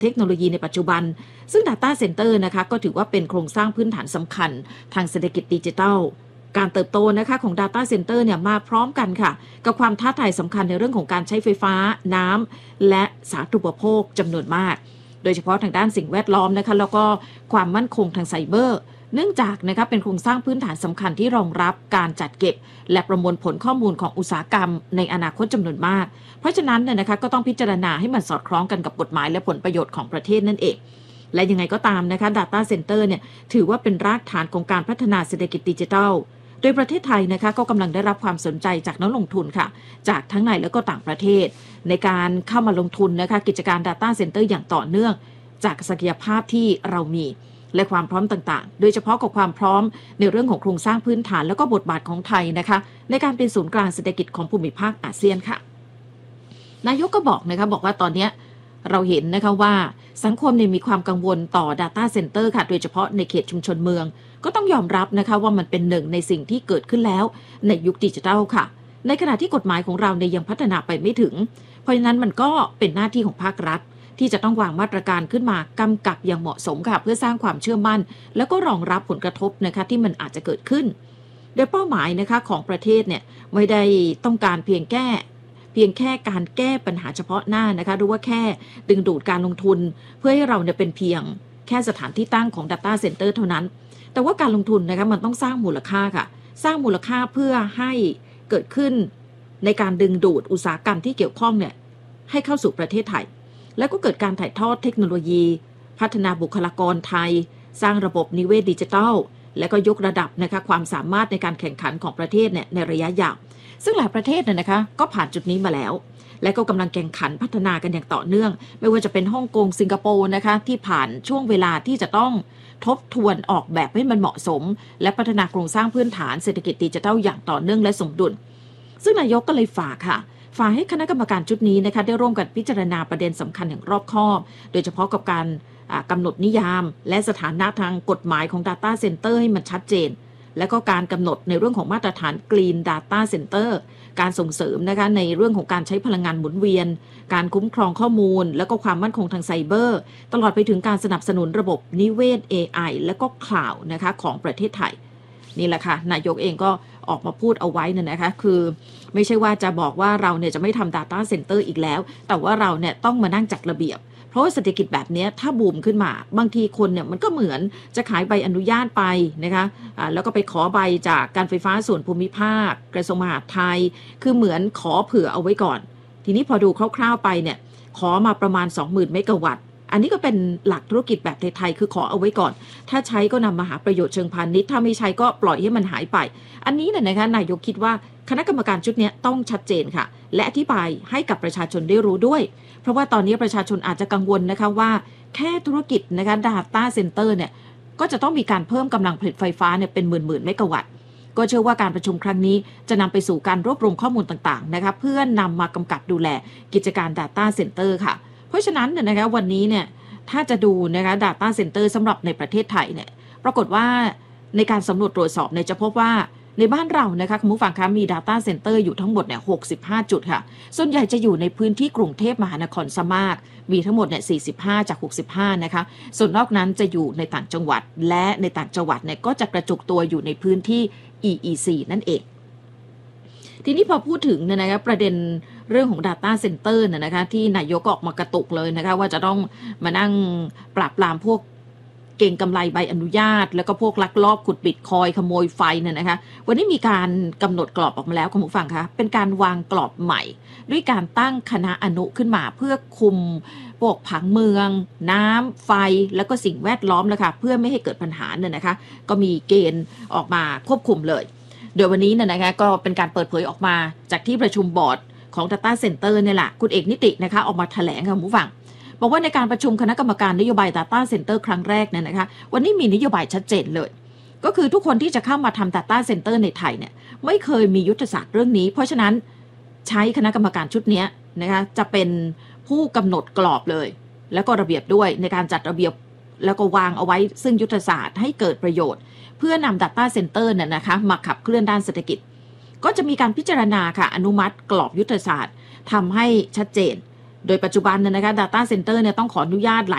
เทคโนโลยีในปัจจุบันซึ่ง Data Center นะคะก็ถือว่าเป็นโครงสร้างพื้นฐานสำคัญทางเศรษฐกิจดิจิทัลการเติบโตนะคะของ Data Center เนี่ยมาพร้อมกันค่ะกับความท้าทายสำคัญในเรื่องของการใช้ไฟฟ้าน้ำและสาธารณูปโภคจำนวนมากโดยเฉพาะทางด้านสิ่งแวดล้อมนะคะแล้วก็ความมั่นคงทางไซเบอร์เนื่องจากนะคะเป็นโครงสร้างพื้นฐานสำคัญที่รองรับการจัดเก็บและประมวลผลข้อมูลของอุตสาหกรรมในอนาคตจำนวนมากเพราะฉะนั้นเนี่ยนะคะก็ต้องพิจารณาให้มันสอดคล้องกันกับกฎหมายและผลประโยชน์ของประเทศนั่นเองและยังไงก็ตามนะคะ Data Center เนี่ยถือว่าเป็นรากฐานของการพัฒนาเศรษฐกิจดิจิทัลโดยประเทศไทยนะคะก็กำลังได้รับความสนใจจากนักลงทุนค่ะจากทั้งในและก็ต่างประเทศในการเข้ามาลงทุนนะคะกิจการ Data Center อย่างต่อเนื่องจากศักยภาพที่เรามีและความพร้อมต่างๆโดยเฉพาะกับความพร้อมในเรื่องของโครงสร้างพื้นฐานแล้วก็บทบาทของไทยนะคะในการเป็นศูนย์กลางเศรษฐกิจของภูมิภาคอาเซียนค่ะนายกก็บอกนะคะบอกว่าตอนนี้เราเห็นนะคะว่าสังคมมีความกังวลต่อ Data Center ค่ะโดยเฉพาะในเขตชุมชนเมืองก็ต้องยอมรับนะคะว่ามันเป็นหนึ่งในสิ่งที่เกิดขึ้นแล้วในยุคดิจิทัลค่ะในขณะที่กฎหมายของเรายังพัฒนาไปไม่ถึงเพราะฉะนั้นมันก็เป็นหน้าที่ของภาครัฐที่จะต้องวางมาตรการขึ้นมากำกับอย่างเหมาะสมค่ะเพื่อสร้างความเชื่อมั่นแล้วก็รองรับผลกระทบนะคะที่มันอาจจะเกิดขึ้นโดยเป้าหมายนะคะของประเทศไม่ได้ต้องการเพียงแค่การแก้ปัญหาเฉพาะหน้านะคะหรือว่าแค่ดึงดูดการลงทุนเพื่อให้เราเป็นเพียงแค่สถานที่ตั้งของ Data Center เท่านั้นแต่ว่าการลงทุนนะคะมันต้องสร้างมูลค่าค่ะสร้างมูลค่าเพื่อให้เกิดขึ้นในการดึงดูดอุตสาหกรรมที่เกี่ยวข้องให้เข้าสู่ประเทศไทยแล้วก็เกิดการถ่ายทอดเทคโนโลยีพัฒนาบุคลากรไทยสร้างระบบนิเวศดิจิทัลและก็ยกระดับนะคะความสามารถในการแข่งขันของประเทศในระยะยาวซึ่งหลายประเทศนะคะก็ผ่านจุดนี้มาแล้วและก็กำลังแข่งขันพัฒนากันอย่างต่อเนื่องไม่ว่าจะเป็นฮ่องกงสิงคโปร์นะคะที่ผ่านช่วงเวลาที่จะต้องทบทวนออกแบบให้มันเหมาะสมและพัฒนาโครงสร้างพื้นฐานเศรษฐกิจดิจิทัลอย่างต่อเนื่องและสมดุลซึ่งนายกก็เลยฝากให้คณะกรรมการชุดนี้นะคะได้ร่วมกันพิจารณาประเด็นสำคัญอย่างรอบคอบโดยเฉพาะกับการกำหนดนิยามและสถานะทางกฎหมายของ Data Center ให้มันชัดเจนและก็การกำหนดในเรื่องของมาตรฐาน Green Data Center การส่งเสริมนะคะในเรื่องของการใช้พลังงานหมุนเวียนการคุ้มครองข้อมูลและก็ความมั่นคงทางไซเบอร์ตลอดไปถึงการสนับสนุนระบบนิเวศ AI และก็คลาวด์นะคะของประเทศไทยนี่แหละค่ะนายกเองก็ออกมาพูดเอาไว้นะคะคือไม่ใช่ว่าจะบอกว่าเราจะไม่ทำ Data Center อีกแล้วแต่ว่าเราต้องมานั่งจัดระเบียบเพราะว่าเศรษฐกิจแบบนี้ถ้าบูมขึ้นมาบางทีคนมันก็เหมือนจะขายใบอนุญาตไปนะคะแล้วก็ไปขอใบจากการไฟฟ้าส่วนภูมิภาคกระทรวงมหาดไทยคือเหมือนขอเผื่อเอาไว้ก่อนทีนี้พอดูคร่าวๆไปขอมาประมาณ 20,000 เมกะวัตต์อันนี้ก็เป็นหลักธุรกิจแบบไทยๆคือขอเอาไว้ก่อนถ้าใช้ก็นำมาหาประโยชน์เชิงพาณิชย์ถ้าไม่ใช้ก็ปล่อยให้มันหายไปอันนี้นะคะนายกคิดว่าคณะกรรมการชุดนี้ต้องชัดเจนค่ะและอธิบายให้กับประชาชนได้รู้ด้วยเพราะว่าตอนนี้ประชาชนอาจจะกังวลนะคะว่าแค่ธุรกิจนะคะ Data Center ก็จะต้องมีการเพิ่มกำลังผลิตไฟฟ้าเป็นหมื่นๆเมกะวัตต์ก็เชื่อว่าการประชุมครั้งนี้จะนำไปสู่การรวบรวมข้อมูลต่างๆนะคะเพื่อนำมากำกับดูแลกิจการ Data Center ค่ะเพราะฉะนั้นนะคะวันนี้ถ้าจะดูนะคะ Data Center สำหรับในประเทศไทยปรากฏว่าในการสำรวจตรวจสอบจะพบว่าในบ้านเรานะคะคุณผู้ฟังคะมี Data Center อยู่ทั้งหมด65 จุดค่ะส่วนใหญ่จะอยู่ในพื้นที่กรุงเทพมหานครซะมากมีทั้งหมด45จาก65นะคะส่วนนอกนั้นจะอยู่ในต่างจังหวัดและในต่างจังหวัดก็จะกระจุกตัวอยู่ในพื้นที่ EEC นั่นเองทีนี้พอพูดถึงนะคะประเด็นเรื่องของ Data Center นะคะที่นายกออกมากระตุกเลยนะคะว่าจะต้องมานั่งปราบปรามพวกเก่งกำไรใบอนุญาตแล้วก็พวกลักลอบขุดบิตคอยขโมยไฟนะคะวันนี้มีการกำหนดกรอบออกมาแล้วคุณผู้ฟังคะเป็นการวางกรอบใหม่ด้วยการตั้งคณะอนุขึ้นมาเพื่อคุมพวกผังเมืองน้ำไฟแล้วก็สิ่งแวดล้อมนะคะเพื่อไม่ให้เกิดปัญหานะคะก็มีเกณฑ์ออกมาควบคุมเลยโดยวันนี้นะคะก็เป็นการเปิดเผยออกมาจากที่ประชุมบอร์ดของ Data Center เนี่ยแหละคุณเอกนิตินะคะออกมาแถลงค่ะคุณผู้ฟังบอกว่าในการประชุมคณะกรรมการนโยบาย Data Center ครั้งแรกนะคะวันนี้มีนโยบายชัดเจนเลยก็คือทุกคนที่จะเข้ามาทำ Data Center ในไทยไม่เคยมียุทธศาสตร์เรื่องนี้เพราะฉะนั้นใช้คณะกรรมการชุดนี้นะคะจะเป็นผู้กำหนดกรอบเลยแล้วก็ระเบียบด้วยในการจัดระเบียบแล้วก็วางเอาไว้ซึ่งยุทธศาสตร์ให้เกิดประโยชน์เพื่อนำ Data Center นะคะมาขับเคลื่อนด้านเศรษฐกิจก็จะมีการพิจารณาค่ะอนุมัติกรอบยุทธศาสตร์ทำให้ชัดเจนโดยปัจจุบันนะคะ Data Center ต้องขออนุญาตหลาย